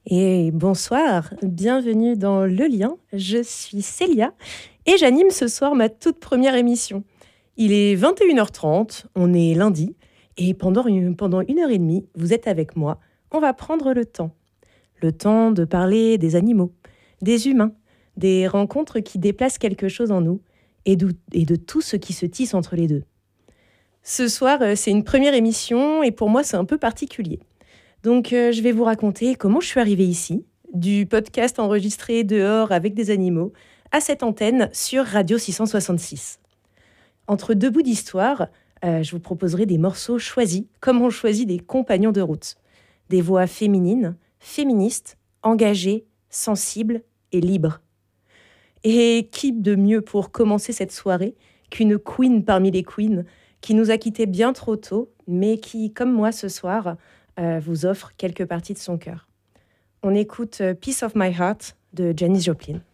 Et bonsoir, bienvenue dans Le Lien. Je suis Célia et j'anime ce soir ma toute première émission. Il est 21h30, on est lundi, et pendant 1h30, vous êtes avec moi. On va prendre le temps. Le temps de parler des animaux, des humains, des rencontres qui déplacent quelque chose en nous et de tout ce qui se tisse entre les deux. Ce soir, c'est une première émission et pour moi, c'est un peu particulier. Donc, je vais vous raconter comment je suis arrivée ici, du podcast enregistré dehors avec des animaux, à cette antenne sur Radio 666. Entre deux bouts d'histoire, je vous proposerai des morceaux choisis, comme on choisit des compagnons de route. Des voix féminines, féministes, engagées, sensibles et libres. Et qui de mieux pour commencer cette soirée qu'une queen parmi les queens, qui nous a quittés bien trop tôt, mais qui, comme moi ce soir, vous offre quelques parties de son cœur. On écoute Piece of My Heart de Janis Joplin.